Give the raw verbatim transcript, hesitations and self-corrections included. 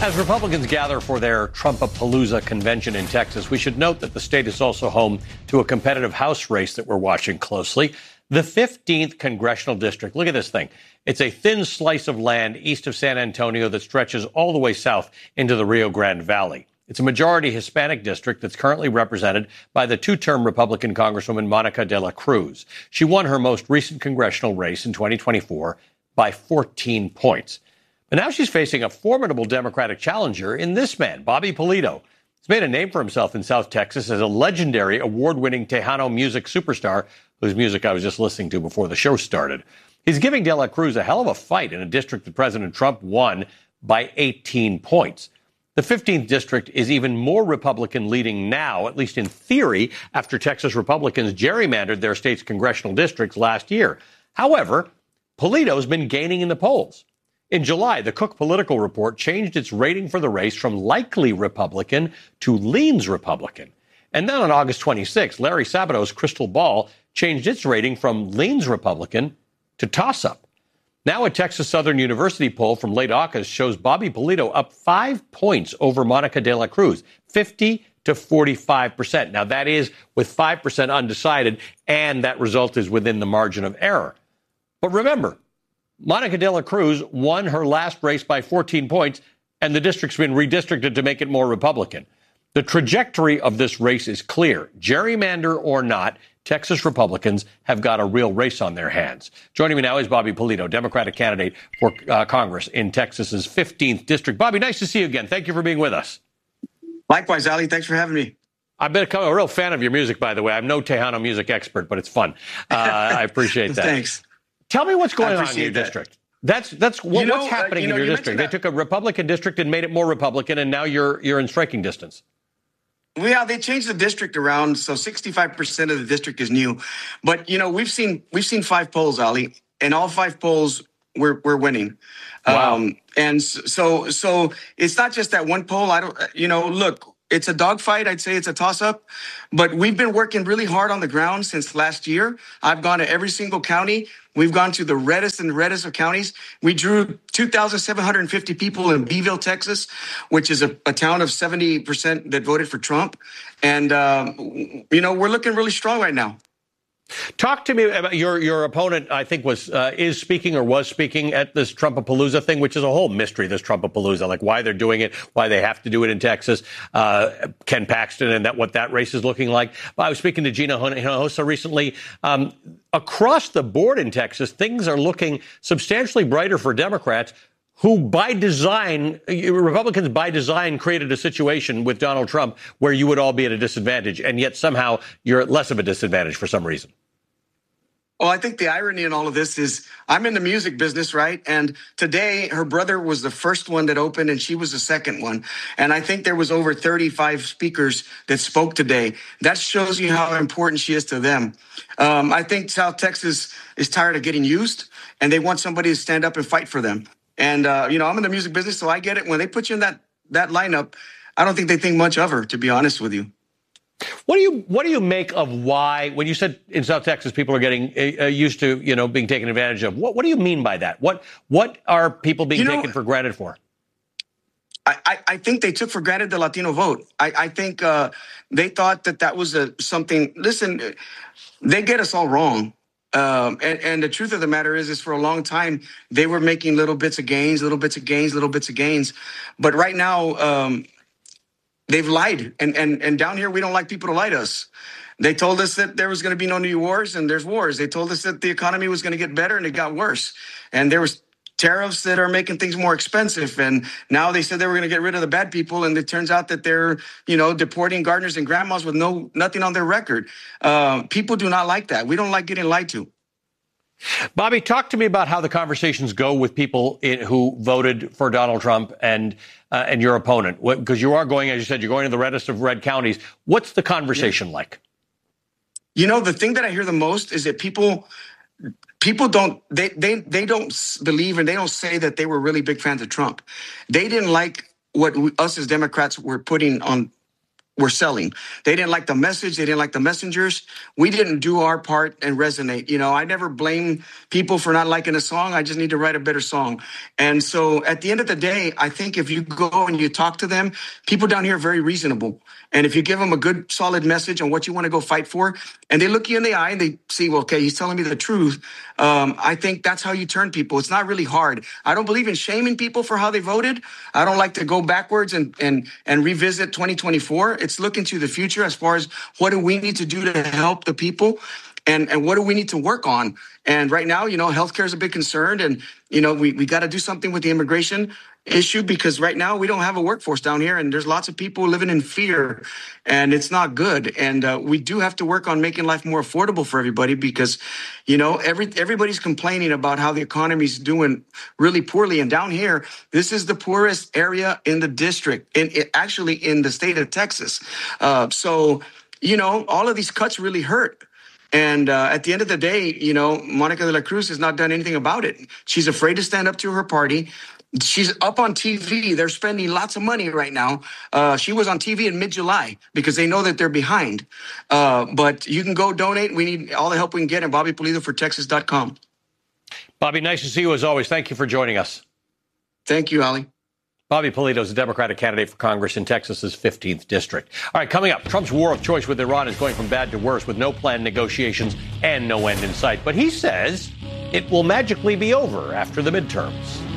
As Republicans gather for their Trumpapalooza convention in Texas, we should note that the state is also home to a competitive House race that we're watching closely. The fifteenth Congressional District. Look at this thing. It's a thin slice of land east of San Antonio that stretches all the way south into the Rio Grande Valley. It's a majority Hispanic district that's currently represented by the two-term Republican Congresswoman Monica de la Cruz. She won her most recent congressional race in twenty twenty-four by fourteen points. But now she's facing a formidable Democratic challenger in this man, Bobby Pulido. He's made a name for himself in South Texas as a legendary award-winning Tejano music superstar whose music I was just listening to before the show started. He's giving de la Cruz a hell of a fight in a district that President Trump won by eighteen points. The fifteenth district is even more Republican leading now, at least in theory, after Texas Republicans gerrymandered their state's congressional districts last year. However, Pulido's been gaining in the polls. In July, the Cook Political Report changed its rating for the race from likely Republican to leans Republican. And then on August twenty-sixth, Larry Sabato's Crystal Ball changed its rating from leans Republican to toss-up. Now a Texas Southern University poll from late August shows Bobby Pulido up five points over Monica de la Cruz, fifty to forty-five percent. Now that is with five percent undecided, and that result is within the margin of error. But remember, Monica de la Cruz won her last race by fourteen points, and the district's been redistricted to make it more Republican. The trajectory of this race is clear. Gerrymander or not, Texas Republicans have got a real race on their hands. Joining me now is Bobby Pulido, Democratic candidate for uh, Congress in Texas's fifteenth district. Bobby, nice to see you again. Thank you for being with us. Likewise, Ali. Thanks for having me. I've been a real fan of your music, by the way. I'm no Tejano music expert, but it's fun. Uh, I appreciate that. Thanks. Tell me what's going on in your that. district. That's that's what, you know, what's happening uh, you know, in your you district. They that. took a Republican district and made it more Republican, and now you're you're in striking distance. Well, yeah, they changed the district around, so sixty-five percent of the district is new. But you know, we've seen we've seen five polls, Ali, and all five polls we're we're winning. Wow. Um, and so so it's not just that one poll. I don't, you know, look. It's a dogfight. I'd say it's a toss-up. But we've been working really hard on the ground since last year. I've gone to every single county. We've gone to the reddest and reddest of counties. We drew two thousand seven hundred fifty people in Beeville, Texas, which is a, a town of seventy percent that voted for Trump. And, um, you know, we're looking really strong right now. Talk to me about your your opponent, I think, was uh, is speaking or was speaking at this Trumpapalooza thing, which is a whole mystery, this Trumpapalooza, like why they're doing it, why they have to do it in Texas. Uh, Ken Paxton and that what that race is looking like. I was speaking to Gina Hinojosa recently. Um, across the board in Texas, things are looking substantially brighter for Democrats, who by design, Republicans by design created a situation with Donald Trump where you would all be at a disadvantage, and yet somehow you're at less of a disadvantage for some reason. Well, I think the irony in all of this is I'm in the music business, right? And today her brother was the first one that opened and she was the second one. And I think there was over thirty-five speakers that spoke today. That shows you how important she is to them. Um, I think South Texas is tired of getting used and they want somebody to stand up and fight for them. And, uh, you know, I'm in the music business, so I get it. When they put you in that that lineup, I don't think they think much of her, to be honest with you. What do you what do you make of why, when you said in South Texas people are getting uh, used to, you know, being taken advantage of? What what do you mean by that? What what are people being you know, taken for granted for? I, I, I think they took for granted the Latino vote. I, I think uh, they thought that that was a, something. Listen, they get us all wrong. Um, and, and the truth of the matter is, is for a long time, they were making little bits of gains, little bits of gains, little bits of gains. But right now, um, they've lied. And, and, and down here, we don't like people to lie to us. They told us that there was going to be no new wars, and there's wars. They told us that the economy was going to get better, and it got worse. And there was tariffs that are making things more expensive. And now they said they were going to get rid of the bad people. And it turns out that they're, you know, deporting gardeners and grandmas with no nothing on their record. Uh, people do not like that. We don't like getting lied to. Bobby, talk to me about how the conversations go with people in, who voted for Donald Trump and uh, and your opponent, because you are going, as you said, you're going to the reddest of red counties. What's the conversation yeah. like? You know, the thing that I hear the most is that people people don't they they they don't believe and they don't say that they were really big fans of Trump. They didn't like what we, us as Democrats were putting on were selling. They didn't like the message. They didn't like the messengers. We didn't do our part and resonate. You know, I never blame people for not liking a song. I just need to write a better song. And so at the end of the day, I think if you go and you talk to them, people down here are very reasonable. And if you give them a good, solid message on what you want to go fight for, and they look you in the eye and they see, well, okay, he's telling me the truth. Um, I think that's how you turn people. It's not really hard. I don't believe in shaming people for how they voted. I don't like to go backwards and and and revisit twenty twenty-four. It's looking to the future as far as what do we need to do to help the people. And and what do we need to work on? And right now, you know, healthcare is a big concern. And, you know, we, we got to do something with the immigration issue because right now we don't have a workforce down here. And there's lots of people living in fear and it's not good. And uh, we do have to work on making life more affordable for everybody because, you know, every everybody's complaining about how the economy's doing really poorly. And down here, this is the poorest area in the district, in, in actually in the state of Texas. Uh, so, you know, all of these cuts really hurt. And uh, at the end of the day, you know, Monica de la Cruz has not done anything about it. She's afraid to stand up to her party. She's up on T V. They're spending lots of money right now. Uh, she was on T V in mid-July because they know that they're behind. Uh, but you can go donate. We need all the help we can get at Bobby Pulido for Texas dot com. Bobby, nice to see you as always. Thank you for joining us. Thank you, Ali. Bobby Pulido is a Democratic candidate for Congress in Texas's fifteenth district. All right, coming up, Trump's war of choice with Iran is going from bad to worse with no planned negotiations and no end in sight. But he says it will magically be over after the midterms.